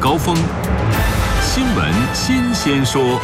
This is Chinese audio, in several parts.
高峰，新闻新鲜说。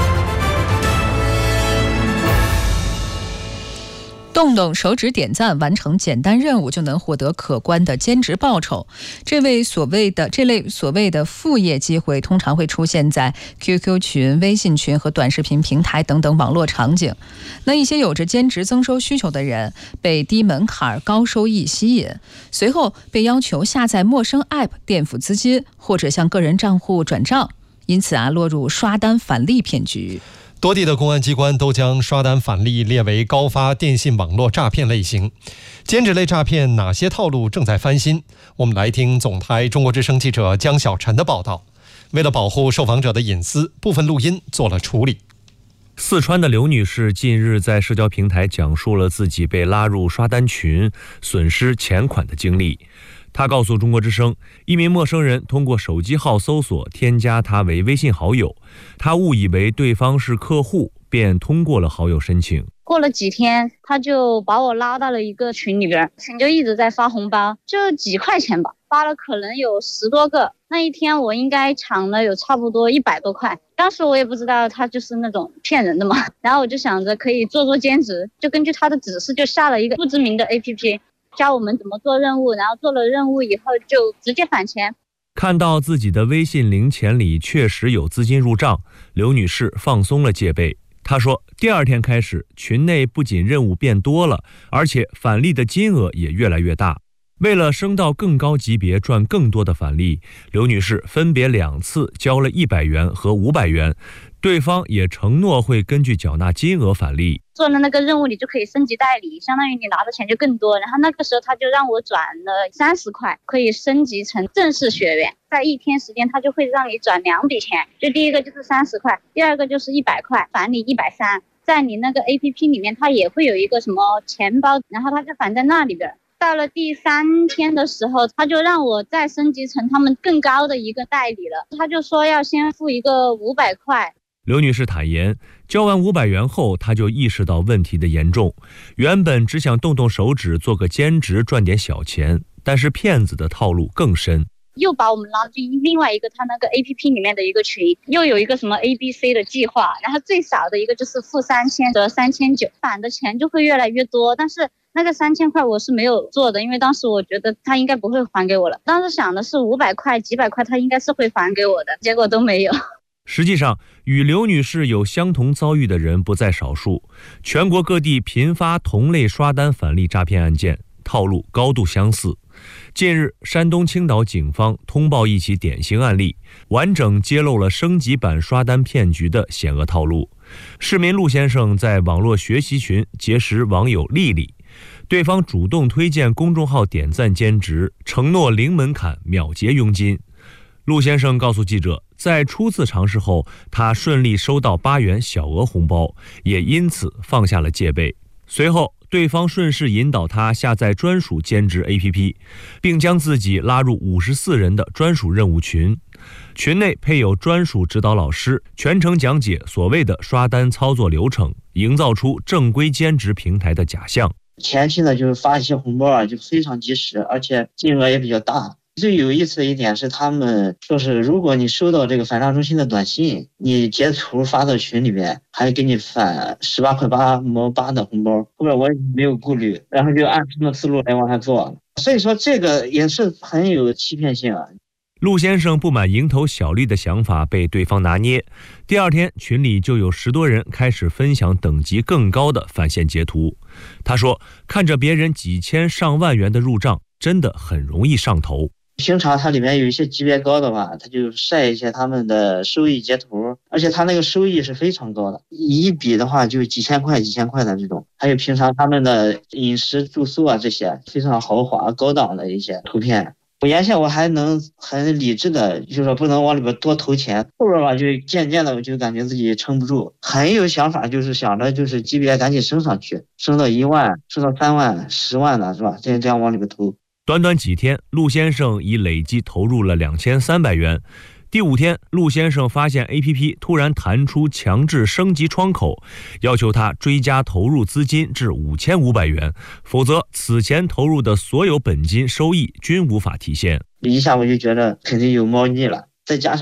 动动手指点赞，完成简单任务就能获得可观的兼职报酬。这类所谓的副业机会，通常会出现在 QQ 群、微信群和短视频平台等等网络场景。那一些有着兼职增收需求的人，被低门槛高收益吸引，随后被要求下载陌生 App 垫付资金，或者向个人账户转账，因此落入刷单返利骗局。 多地的公安机关都将刷单返利列为高发电信网络诈骗类型。兼职类诈骗哪些套路正在翻新？我们来听总台中国之声记者江小晨的报道。为了保护受访者的隐私，部分录音做了处理。 四川的刘女士近日在社交平台讲述了自己被拉入刷单群、损失钱款的经历。她告诉中国之声，一名陌生人通过手机号搜索添加她为微信好友，她误以为对方是客户，便通过了好友申请。 过了几天，他就把我拉到了一个群里边，群就一直在发红包，就几块钱吧，发了可能有10多个。那一天我应该抢了有差不多100多块。当时我也不知道他就是那种骗人的嘛，然后我就想着可以做兼职，就根据他的指示就下了一个不知名的 APP， 教我们怎么做任务，然后做了任务以后就直接返钱。 看到自己的微信零钱里确实有资金入账，刘女士放松了戒备。她说，第二天开始，群内不仅任务变多了，而且返利的金额也越来越大。为了升到更高级别赚更多的返利，刘女士分别2次交了100元和500元，对方也承诺会根据缴纳金额返利。 做了那个任务你就可以升级代理，相当于你拿的钱就更多。然后那个时候他就让我转了30块，可以升级成正式学员。在1天时间他就会让你转2笔钱，就第一个就是30块，第二个就是100块，返你130。在你那个 APP 里面它也会有一个什么钱包，然后他就返在那里边。到了第3天的时候，他就让我再升级成他们更高的一个代理了，他就说要先付一个500块。 刘女士坦言，交完500元后，她就意识到问题的严重。原本只想动动手指做个兼职赚点小钱，但是骗子的套路更深。 又把我们拉进另外一个他那个 APP 里面的一个群，又有一个什么 ABC 的计划，然后最少的一个就是付3000和3900，返的钱就会越来越多。但是那个3000块我是没有做的，因为当时我觉得他应该不会还给我了。当时想的是500块、几百块他应该是会还给我的，结果都没有。 实际上，与刘女士有相同遭遇的人不在少数，全国各地频发同类刷单返利诈骗案件，套路高度相似。近日，山东青岛警方通报一起典型案例，完整揭露了升级版刷单骗局的险恶套路。市民陆先生在网络学习群结识网友丽丽，对方主动推荐公众号点赞兼职，承诺零门槛秒结佣金。陆先生告诉记者，在初次尝试后，他顺利收到8元小额红包，也因此放下了戒备。随后，对方顺势引导他下载专属兼职 APP， 并将自己拉入54人的专属任务群。群内配有专属指导老师，全程讲解所谓的刷单操作流程，营造出正规兼职平台的假象。 前期呢，就是发一些红包就非常及时，而且金额也比较大。最有意思的一点是，他们说是如果你收到这个返账中心的短信，你截图发到群里面，还给你返18.8的红包。后面我也没有顾虑，然后就按他们思路来往下做。所以说这个也是很有欺骗性啊。 陆先生不满蝇头小利的想法被对方拿捏，第二天群里就有10多人开始分享等级更高的返现截图。他说，看着别人几千上万元的入账，真的很容易上头。 平常它里面有一些级别高的话，它就晒一些他们的收益截图，而且它那个收益是非常高的，一笔的话就几千块的这种。还有平常他们的饮食住宿啊，这些非常豪华高档的一些图片。我原先我还能很理智的，就是说不能往里边多投钱，后边吧就渐渐的我就感觉自己撑不住，很有想法，就是想着就是级别赶紧升上去，升到1万，升到3万、10万的是吧？这样往里边投。 短短几天，陆先生已累计投入了2300元。第5天，陆先生发现 APP 突然弹出强制升级窗口，要求他追加投入资金至5500元，否则此前投入的所有本金收益均无法提现。 一下我就觉得肯定有猫腻了，再加上